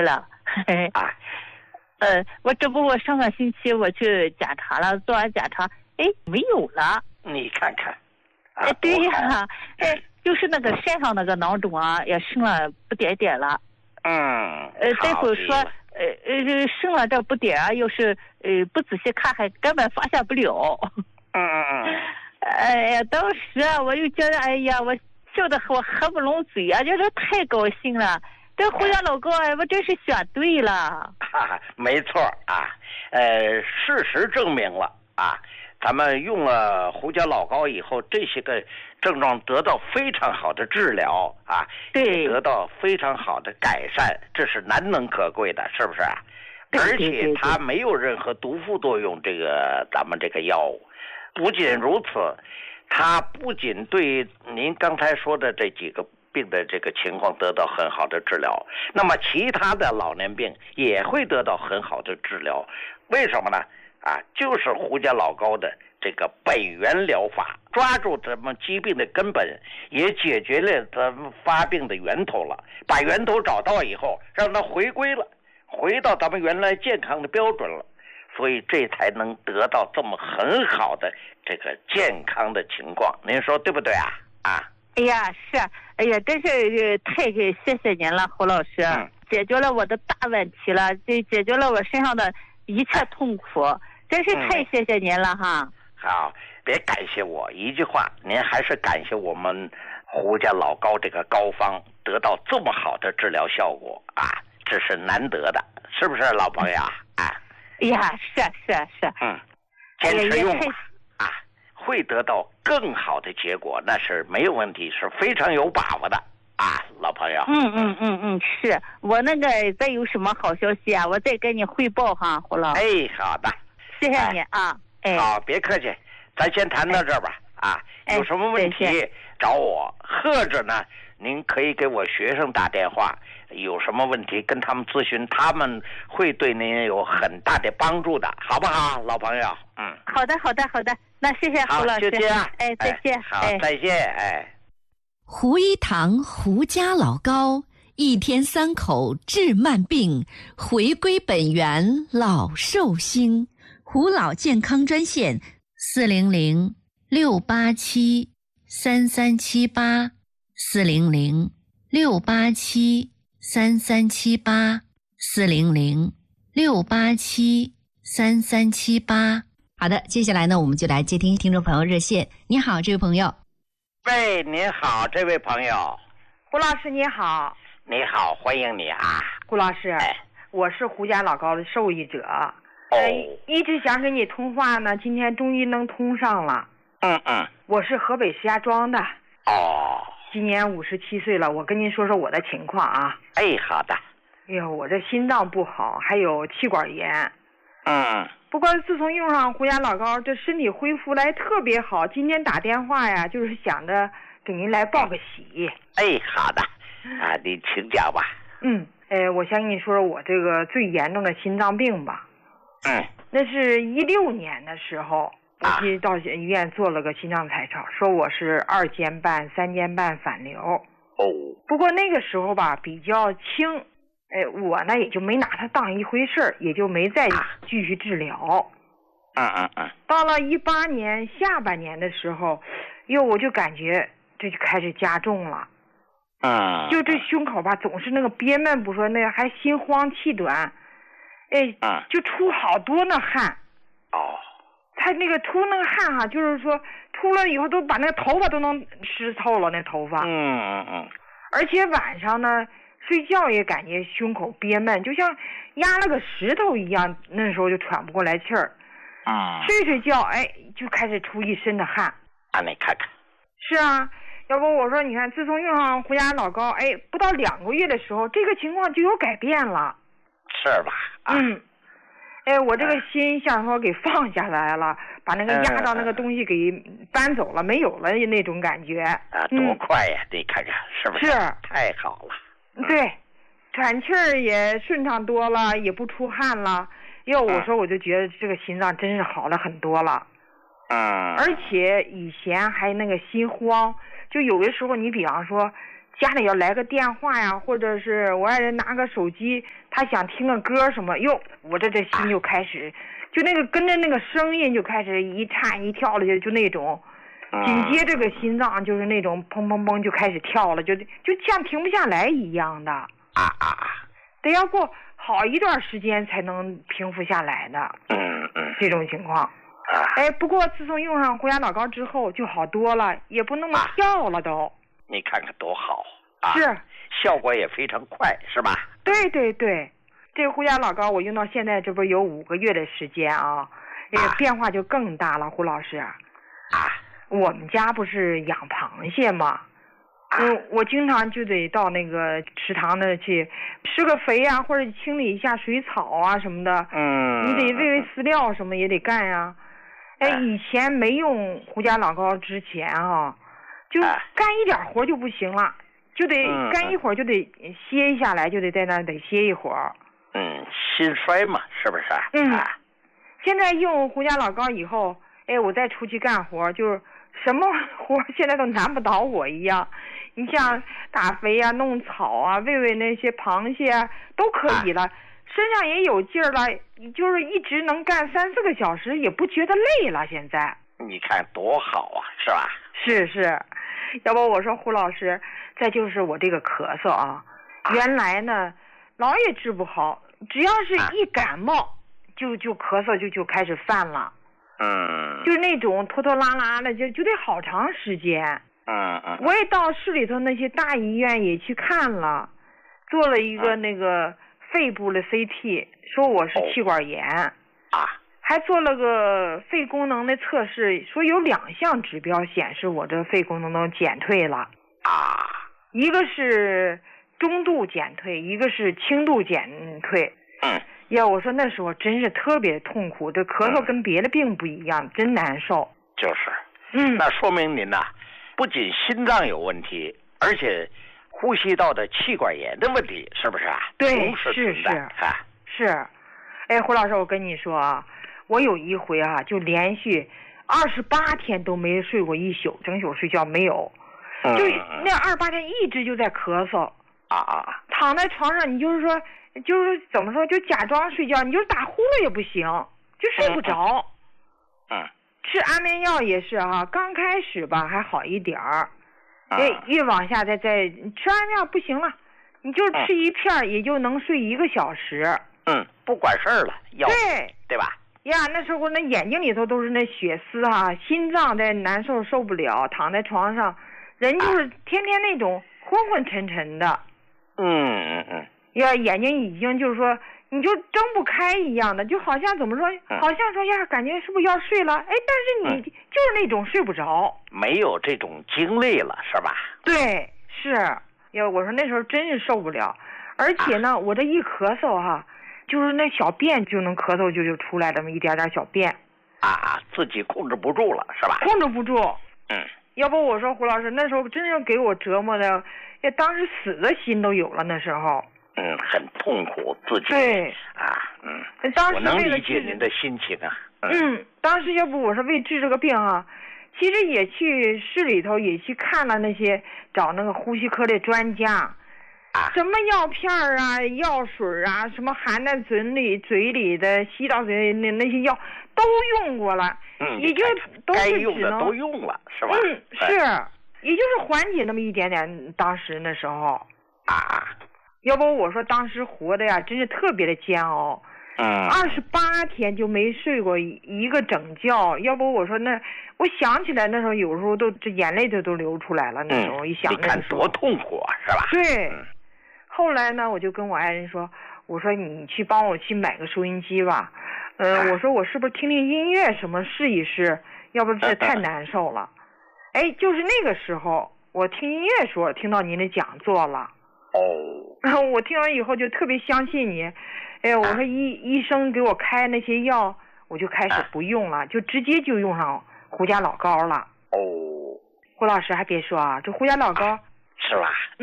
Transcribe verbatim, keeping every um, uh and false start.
期了。 啊， 呃，我这不我上个星期我去检查了，做完检查，哎，没有了。 你看看。啊、 哎，对呀，哎，就是那个肾上那个囊肿啊，也剩了不点点了。 嗯。 呃，大夫说，呃呃，剩了这不点啊，要是呃不仔细看，还根本发现不了。 嗯嗯嗯。 哎呀，当时啊，我就觉得，哎呀，我笑得我合不拢嘴啊，就是太高兴了。这胡家老高，哎，我真是选对了。 哈哈，没错啊，呃，事实证明了啊，咱们用了胡椒老膏以后，这些个症状得到非常好的治疗啊， 对， 得到非常好的改善，这是难能可贵的，是不是啊？而且它没有任何毒副作用，这个咱们这个药物。不仅如此，它不仅对您刚才说的这几个病的这个情况得到很好的治疗，那么其他的老年病也会得到很好的治疗。为什么呢？啊，就是胡家老膏的这个本源疗法，抓住咱们疾病的根本，也解决了咱们发病的源头了。把源头找到以后，让它回归了，回到咱们原来健康的标准了。所以这才能得到这么很好的这个健康的情况，您说对不对啊？啊！ 哎呀，是，哎呀，真是太谢谢您了，胡老师，嗯、解决了我的大问题了，就解决了我身上的一切痛苦，哎、真是太谢谢您了哈。 嗯、好，别感谢我一句话，您还是感谢我们胡家老膏这个膏方得到这么好的治疗效果啊，这是难得的，是不是老朋友啊？ 哎呀，是是是， 嗯，坚持用吧、哎、啊，会得到更好的结果，那是没有问题，是非常有把握的啊，老朋友。 嗯嗯嗯嗯，是我那个再有什么好消息啊，我再跟你汇报哈，胡老。 哎，好的， 谢谢你啊。哎， 好，别客气，咱先谈到这儿吧。哎、啊，有什么问题找我，或者呢，您可以给我学生打电话。有什么问题跟他们咨询，他们会对您有很大的帮助的，好不好，老朋友？嗯， 好的，好的，好的，那谢谢胡老师， 就这样， 哎，再见， 哎、好，再见，哎。 胡一堂胡家老膏，一天三口治慢病，回归本源老寿星。胡老健康专线：四零零六八七三三七八，四零零六八七。三三七八四零零六八七三三七八。好的，接下来呢，我们就来接听听众朋友热线。你好，这位朋友。 喂，您好，这位朋友。 胡老师你好。 你好，欢迎你啊。 胡老师， 哎， 我是胡家老膏的受益者。 哦、 呃。一直想跟你通话呢，今天终于能通上了。 嗯嗯。 我是河北石家庄的。 哦。 今年五十七岁了，我跟您说说我的情况啊。 哎，好的。 哎呦，我这心脏不好，还有气管炎。 嗯。 不过自从用上胡家老膏，这身体恢复来特别好。今天打电话呀，就是想着给您来报个喜。 哎，好的。啊，你请讲吧。 嗯，哎，我先跟你说说我这个最严重的心脏病吧。 嗯。 那是一六年的时候。我去到医院做了个心脏彩超，说我是二尖瓣、三尖瓣反流。 哦。 不过那个时候吧比较轻，哎，我呢也就没拿它当一回事儿，也就没再继续治疗。 嗯嗯嗯。 到了一八年下半年的时候，哟，我就感觉这就开始加重了。 嗯。 就这胸口吧，总是那个憋闷不说，那个还心慌气短，哎， 嗯， 就出好多那汗。 哦。 他那个出那个汗哈、啊，就是说出了以后都把那个头发都能湿透了，那头发。 嗯嗯嗯。 而且晚上呢，睡觉也感觉胸口憋闷，就像压了个石头一样，那时候就喘不过来气儿。 嗯。 睡睡觉，哎，就开始出一身的汗。 啊，你看看。 是啊，要不我说，你看，自从用上胡家老膏，哎，不到两个月的时候，这个情况就有改变了。 是吧？啊、 嗯。哎，我这个心像说给放下来了，把那个压到那个东西给搬走了，没有了那种感觉。 啊，多快呀！你看看是不是？ 是， 太好了。 对，喘气儿也顺畅多了，也不出汗了。哟，我说我就觉得这个心脏真是好了很多了。 嗯。 而且以前还那个心慌，就有的时候你比方说家里要来个电话呀，或者是我爱人拿个手机，他想听个歌什么，哟，我这这心就开始，就那个跟着那个声音就开始一颤一跳的，就就那种，紧接这个心脏就是那种砰砰砰就开始跳了，就就像停不下来一样的。 啊啊！ 得要过好一段时间才能平复下来的。 嗯嗯， 这种情况。 啊。 哎，不过自从用上胡牙老膏之后就好多了，也不那么跳了都。啊、 你看看多好啊！ 是， 效果也非常快，是吧？ 对对对，这个胡牙老膏我用到现在，这不是有五个月的时间啊，这个变化就更大了，胡老师。啊。我们家不是养螃蟹吗？嗯，我经常就得到那个池塘那去施个肥啊，或者清理一下水草啊什么的。 嗯， 你得喂喂饲料什么也得干呀、啊。哎，以前没用胡家老膏之前啊，就干一点活就不行了，就得干一会儿就得歇下来，就得在那儿得歇一会儿。 嗯，心衰嘛，是不是？ 嗯。啊、现在用胡家老膏以后，哎，我再出去干活，就是什么活现在都难不倒我一样。你像打肥啊、弄草啊、喂喂那些螃蟹啊，都可以了，身上也有劲儿了，就是一直能干三四个小时，也不觉得累了。现在你看多好啊，是吧？ 是是，要不我说胡老师，再就是我这个咳嗽啊，原来呢老也治不好，只要是一感冒，就就咳嗽就就开始犯了， 嗯， 就是那种拖拖拉拉的，就就得好长时间。 嗯嗯， 我也到市里头那些大医院也去看了，做了一个那个肺部的 C T， 说我是气管炎啊， 还做了个肺功能的测试，说有两项指标显示我这肺功能都减退了啊， 一个是中度减退，一个是轻度减退。 嗯， 呀，我说那时候真是特别痛苦，这咳嗽跟别的病不一样，嗯、真难受。 就是， 嗯， 那说明您呐、啊。不仅心脏有问题，而且呼吸道的气管炎的问题，是不是啊？ 对，是是啊， 是。哎，胡老师，我跟你说啊，我有一回啊，就连续二十八天都没睡过一宿，整宿睡觉没有， 嗯、 就那二十八天一直就在咳嗽啊啊！ 躺在床上，你就是说，就是怎么说，就假装睡觉，你就是打呼噜也不行，就睡不着。 嗯。嗯吃安眠药也是哈、啊，刚开始吧还好一点儿，越、 啊、 越往下再再吃安眠药不行了，你就吃一片、嗯、也就能睡一个小时。 嗯，不管事儿了，药对对吧？ 呀，那时候那眼睛里头都是那血丝哈、啊，心脏在难受受不了，躺在床上，人就是天天那种昏昏沉沉的。 嗯嗯嗯。 呀，眼睛已经就是说。你就睁不开一样的，就好像怎么说，好像说呀，感觉是不是要睡了？哎，但是你就是那种睡不着， 没有这种经历了，是吧？ 对，是。呀，我说那时候真是受不了，而且呢，啊、我这一咳嗽哈，就是那小便就能咳嗽就就出来这么一点点小便。 啊，自己控制不住了，是吧？ 控制不住。 嗯。 要不我说胡老师那时候真是给我折磨的，呀，当时死的心都有了那时候。 嗯，很痛苦，自己对啊，嗯， 当时我能理解您的心情啊。 嗯，嗯当时要不我说为治这个病啊，其实也去市里头也去看了那些找那个呼吸科的专家， 啊， 什么药片啊、药水啊，什么含在嘴里、嘴里的、吸到嘴里那那些药都用过了， 嗯， 也就都是该用的都用了，是吧？ 嗯，是，也就是缓解那么一点点。当时那时候啊。 要不我说当时活的呀，真是特别的煎熬。 嗯， 二十八天就没睡过一个整觉。要不我说那，我想起来那时候有时候都这眼泪都都流出来了。那时候、嗯、一想那个时候，你看多痛苦啊，是吧？ 对。 嗯、 后来呢，我就跟我爱人说，我说你去帮我去买个收音机吧。呃，我说我是不是听听音乐什么试一试？要不这太难受了。哎，就是那个时候，我听音乐时候听到您的讲座了。 哦， 我听完以后就特别相信你，哎，我说医、啊、医生给我开那些药，我就开始不用了，啊、就直接就用上胡家老膏了。 哦， 胡老师还别说啊，这胡家老膏、 啊、是吧？